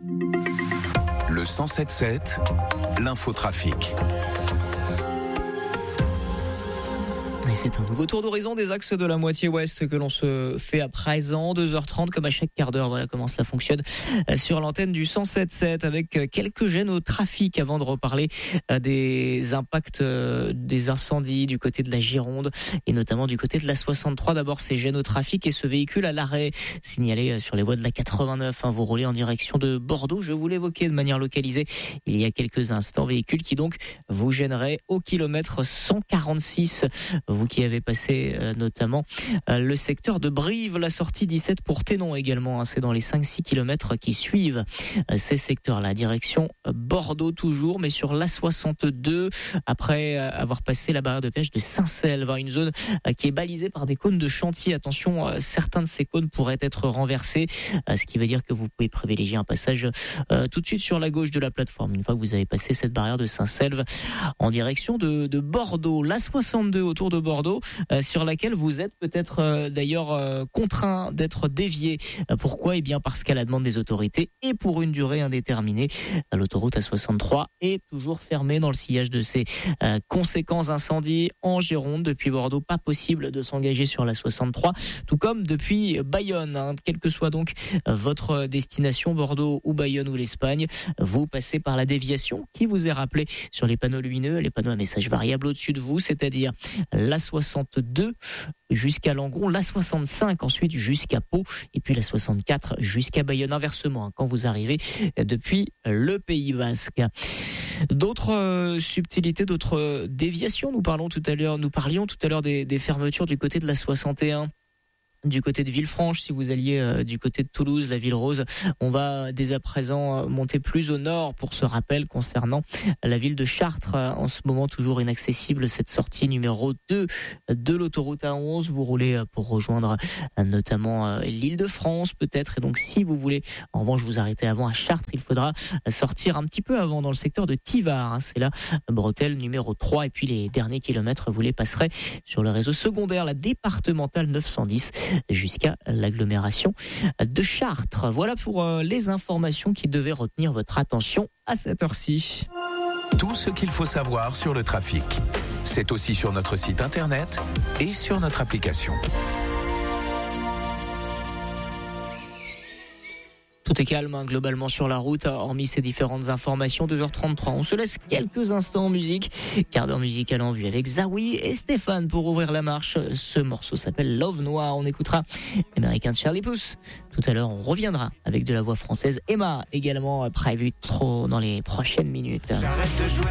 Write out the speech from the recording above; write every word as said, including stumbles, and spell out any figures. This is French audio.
Le cent sept sept, l'infotrafic. Et c'est un nouveau tour d'horizon des axes de la moitié ouest que l'on se fait à présent. deux heures trente comme à chaque quart d'heure. Voilà comment cela fonctionne sur l'antenne du cent sept sept avec quelques gênes au trafic avant de reparler des impacts des incendies du côté de la Gironde et notamment du côté de la soixante-trois. D'abord ces gênes au trafic et ce véhicule à l'arrêt signalé sur les voies de la quatre-vingt-neuf. Vous roulez en direction de Bordeaux. Je vous l'évoquais de manière localisée il y a quelques instants. Véhicule qui donc vous gênerait au kilomètre cent quarante-six. Vous qui avez passé euh, notamment euh, le secteur de Brive, la sortie dix-sept pour Thénon également, hein, c'est dans les cinq six kilomètres qui suivent euh, ces secteurs-là, direction euh, Bordeaux toujours, mais sur l'A soixante-deux, après euh, avoir passé la barrière de péage de Saint-Selve, hein, une zone euh, qui est balisée par des cônes de chantier. Attention, euh, certains de ces cônes pourraient être renversés, euh, ce qui veut dire que vous pouvez privilégier un passage euh, tout de suite sur la gauche de la plateforme, une fois que vous avez passé cette barrière de Saint-Selve en direction de, de Bordeaux. L'A soixante-deux autour de Bordeaux, euh, sur laquelle vous êtes peut-être euh, d'ailleurs euh, contraint d'être dévié. Euh, pourquoi ? Eh bien parce qu'à la demande des autorités et pour une durée indéterminée, l'autoroute A soixante-trois est toujours fermée dans le sillage de ces euh, conséquents incendies en Gironde. Depuis Bordeaux, pas possible de s'engager sur la soixante-trois, tout comme depuis Bayonne. Hein. Quelle que soit donc euh, votre destination, Bordeaux ou Bayonne ou l'Espagne, vous passez par la déviation qui vous est rappelée sur les panneaux lumineux, les panneaux à message variable au-dessus de vous, c'est-à-dire l'A soixante-deux jusqu'à Langon, l'A soixante-cinq ensuite jusqu'à Pau et puis l'A soixante-quatre jusqu'à Bayonne. Inversement, hein, quand vous arrivez depuis le Pays Basque. D'autres euh, subtilités, d'autres déviations. Nous parlons tout à l'heure, nous parlions tout à l'heure des, des fermetures du côté de la soixante et un. Du côté de Villefranche, si vous alliez euh, du côté de Toulouse, la ville rose, on va dès à présent euh, monter plus au nord pour ce rappel concernant la ville de Chartres. Euh, en ce moment, toujours inaccessible, cette sortie numéro deux de l'autoroute A onze. Vous roulez euh, pour rejoindre euh, notamment euh, l'île de France peut-être. Et donc, si vous voulez, en revanche, vous arrêter avant à Chartres, il faudra sortir un petit peu avant dans le secteur de Tivard. Hein, c'est là, bretelle numéro trois. Et puis, les derniers kilomètres, vous les passerez sur le réseau secondaire, la départementale neuf cent dix. Jusqu'à l'agglomération de Chartres. Voilà pour les informations qui devaient retenir votre attention à cette heure-ci. Tout ce qu'il faut savoir sur le trafic, c'est aussi sur notre site internet et sur notre application. Tout est calme hein, globalement sur la route, hormis ces différentes informations. deux heures trente-trois, on se laisse quelques instants en musique. Quart d'heure musical en vue avec Zawi et Stéphane pour ouvrir la marche. Ce morceau s'appelle Love Noir. On écoutera American Charlie Puth. Tout à l'heure, on reviendra avec de la voix française. Emma également prévue trop dans les prochaines minutes. J'arrête de jouer.